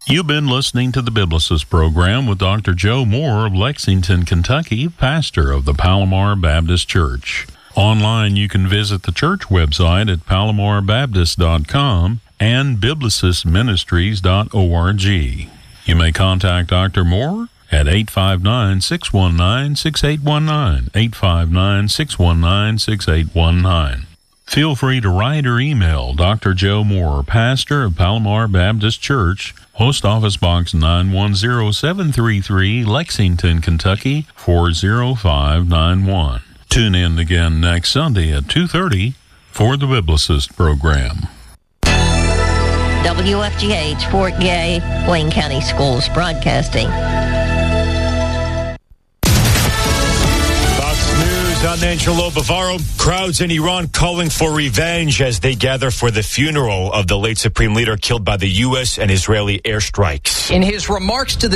You've been listening to the Biblicist program with Dr. Joe Moore of Lexington, Kentucky, pastor of the Palomar Baptist Church. Online, you can visit the church website at palomarbaptist.com and biblicistministries.org. You may contact Dr. Moore at 859-619-6819, 859-619-6819. Feel free to write or email Dr. Joe Moore, pastor of Palomar Baptist Church, Post Office Box 910733, Lexington, Kentucky 40591. Tune in again next Sunday at 2:30 for the Biblicist program. WFGH, Fort Gay, Wayne County Schools Broadcasting. I'm Angelo Bavaro. Crowds in Iran calling for revenge as they gather for the funeral of the late Supreme Leader killed by the U.S. and Israeli airstrikes. In his remarks to the